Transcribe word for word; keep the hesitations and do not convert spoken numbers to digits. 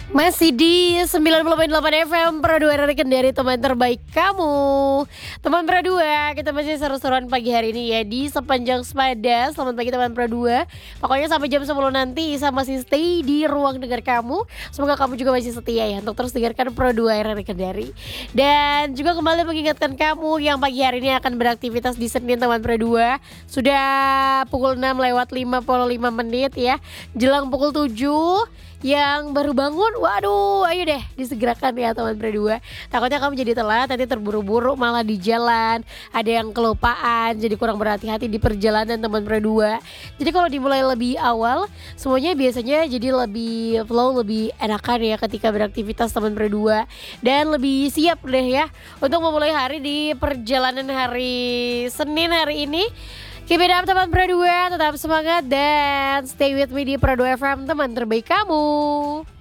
Masih di sembilan puluh koma delapan F M Pro dua R R Kendari, teman terbaik kamu. Teman Pro dua, kita masih seru-seruan pagi hari ini ya di sepanjang Sepada. Selamat pagi teman Pro dua. Pokoknya sampai jam sepuluh nanti saya masih stay di ruang dengar kamu. Semoga kamu juga masih setia ya untuk terus dengarkan Pro dua R R Kendari. Dan juga kembali mengingatkan kamu yang pagi hari ini akan beraktivitas di Senin teman Pro dua. Sudah pukul enam lewat lima puluh lima menit ya. Jelang pukul tujuh. Yang baru bangun, waduh, ayo deh disegerakan ya teman Pro dua. Takutnya kamu jadi telat, nanti terburu-buru malah di jalan, ada yang kelupaan, jadi kurang berhati-hati di perjalanan teman Pro dua. Jadi kalau dimulai lebih awal, semuanya biasanya jadi lebih flow, lebih enakan ya ketika beraktivitas teman Pro dua. Dan lebih siap deh ya untuk memulai hari di perjalanan hari Senin hari ini. Keep it up teman Pro dua, tetap semangat dan stay with me di Pro dua F M, teman terbaik kamu.